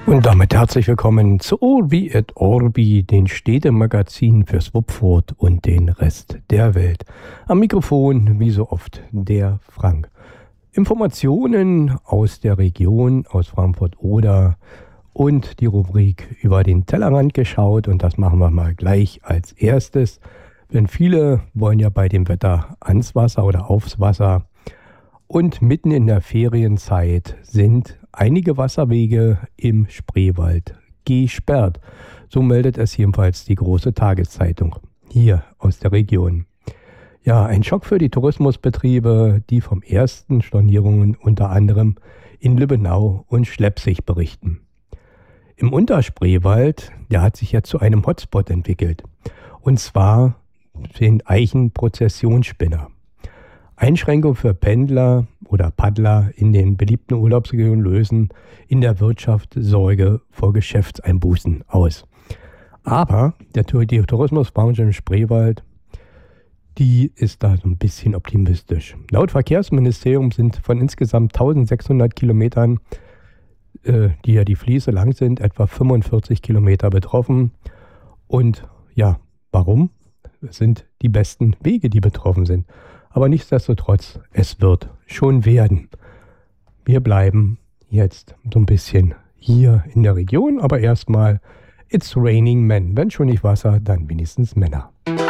Und damit herzlich willkommen zu Urbi et Orbi, den Städtemagazin für Swupfurt und den Rest der Welt. Am Mikrofon, wie so oft, der Frank. Informationen aus der Region, aus Frankfurt-Oder und die Rubrik über den Tellerrand geschaut. Und das machen wir mal gleich als erstes. Denn viele wollen ja bei dem Wetter ans Wasser oder aufs Wasser. Und mitten in der Ferienzeit sind einige Wasserwege im Spreewald gesperrt. So meldet es jedenfalls die große Tageszeitung hier aus der Region. Ja, ein Schock für die Tourismusbetriebe, die vom ersten Stornierungen unter anderem in Lübbenau und Schleppzig berichten. Im Unterspreewald, der hat sich jetzt zu einem Hotspot entwickelt. Und zwar den Eichenprozessionsspinner. Einschränkungen für Pendler oder Paddler in den beliebten Urlaubsregionen lösen in der Wirtschaft Sorge vor Geschäftseinbußen aus. Aber die Tourismusbranche im Spreewald, die ist da so ein bisschen optimistisch. Laut Verkehrsministerium sind von insgesamt 1600 Kilometern, die ja die Fließe lang sind, etwa 45 Kilometer betroffen. Und ja, warum? Es sind die besten Wege, die betroffen sind. Aber nichtsdestotrotz, es wird schon werden. Wir bleiben jetzt so ein bisschen hier in der Region, aber erstmal It's Raining Men. Wenn schon nicht Wasser, dann wenigstens Männer.